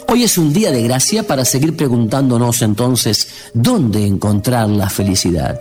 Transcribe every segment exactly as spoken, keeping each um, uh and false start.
Hoy es un día de gracia para seguir preguntándonos entonces, ¿dónde encontrar la felicidad?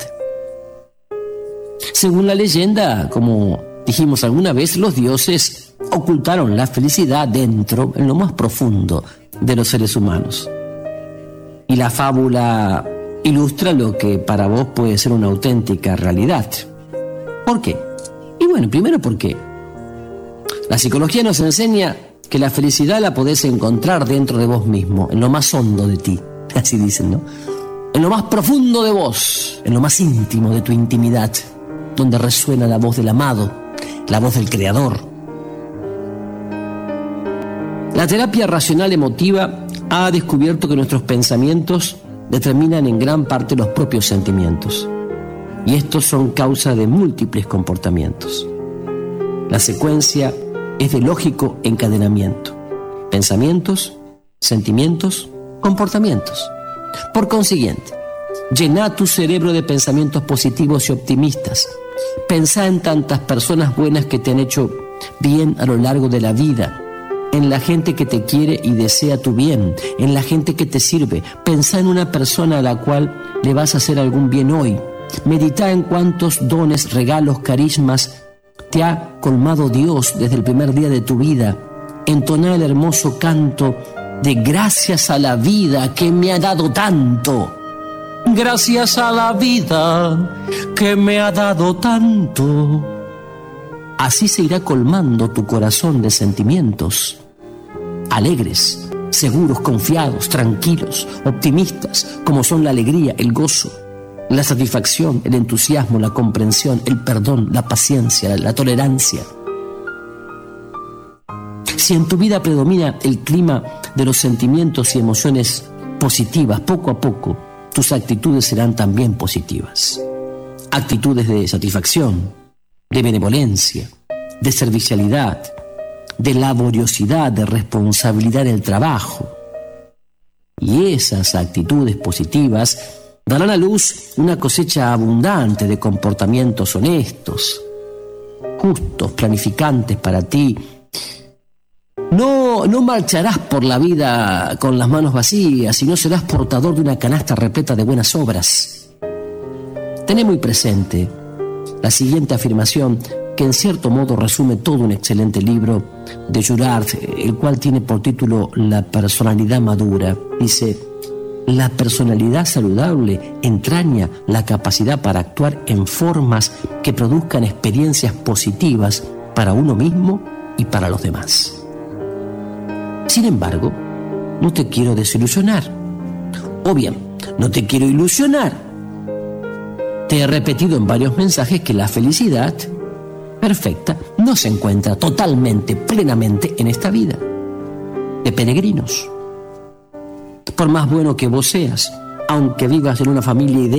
Según la leyenda, como dijimos alguna vez, los dioses ocultaron la felicidad dentro, en lo más profundo de los seres humanos. Y la fábula ilustra lo que para vos puede ser una auténtica realidad. ¿Por qué? Y bueno, primero porque la psicología nos enseña que la felicidad la podés encontrar dentro de vos mismo, en lo más hondo de ti, así dicen, ¿no? En lo más profundo de vos, en lo más íntimo de tu intimidad, donde resuena la voz del amado, la voz del creador. La terapia racional emotiva ha descubierto que nuestros pensamientos determinan en gran parte los propios sentimientos, y estos son causa de múltiples comportamientos. La secuencia es de lógico encadenamiento: pensamientos, sentimientos, comportamientos. Por consiguiente, llená tu cerebro de pensamientos positivos y optimistas. Pensá en tantas personas buenas que te han hecho bien a lo largo de la vida, en la gente que te quiere y desea tu bien, en la gente que te sirve. Pensá en una persona a la cual le vas a hacer algún bien hoy. Meditá en cuántos dones, regalos, carismas te ha colmado Dios desde el primer día de tu vida. Entoná el hermoso canto de gracias a la vida que me ha dado tanto. Gracias a la vida que me ha dado tanto. Así se irá colmando tu corazón de sentimientos alegres, seguros, confiados, tranquilos, optimistas, como son la alegría, el gozo, la satisfacción, el entusiasmo, la comprensión, el perdón, la paciencia, la, la tolerancia. Si en tu vida predomina el clima de los sentimientos y emociones positivas, poco a poco tus actitudes serán también positivas. Actitudes de satisfacción, de benevolencia, de servicialidad, de laboriosidad, de responsabilidad en el trabajo. Y esas actitudes positivas darán a luz una cosecha abundante de comportamientos honestos, justos, planificantes para ti. No, no marcharás por la vida con las manos vacías, sino serás portador de una canasta repleta de buenas obras. Tené muy presente la siguiente afirmación, que en cierto modo resume todo un excelente libro de Girard, el cual tiene por título La personalidad madura. Dice: la personalidad saludable entraña la capacidad para actuar en formas que produzcan experiencias positivas para uno mismo y para los demás. Sin embargo, no te quiero desilusionar. O bien, no te quiero ilusionar. Te he repetido en varios mensajes que la felicidad perfecta no se encuentra totalmente, plenamente en esta vida de peregrinos. Por más bueno que vos seas, aunque vivas en una familia ideal,